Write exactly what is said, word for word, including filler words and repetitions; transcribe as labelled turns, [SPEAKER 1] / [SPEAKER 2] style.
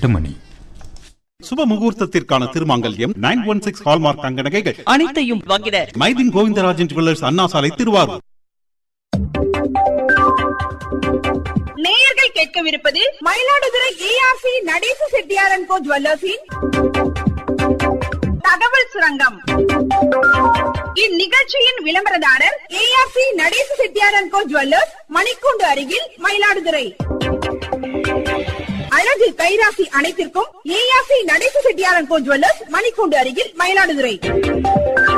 [SPEAKER 1] எட்டு மணி.
[SPEAKER 2] சுப முகூர்த்தத்திற்கான திருமாங்கல்யம் nine one six hallmark தங்க நகைகள்
[SPEAKER 3] அனைத்தையும் வாங்கிட
[SPEAKER 2] மைதின் கோவிந்தராஜன் ஜுவல்லர்ஸ், அண்ணா சாலை, திருவாரூர்.
[SPEAKER 4] நேயர்கள் கேட்கவிருப்பது மயிலாடுதுறை ஏஆர்சி நடேச செட்டியார் அண்ட் கோ ஜுவல்லர்ஸின் தகவல் சுரங்கம். இந்நிகழ்ச்சியின் விளம்பரதாரர் ARC Natesa Chettiar and go jewellers, மணிக்கூண்டு அருகில், மயிலாடுதுறை. அழகு கைராசி அனைத்திற்கும் ARC Natesa Chettiar and go jewellers, மணிக்கூண்டு அருகில், மயிலாடுதுறை.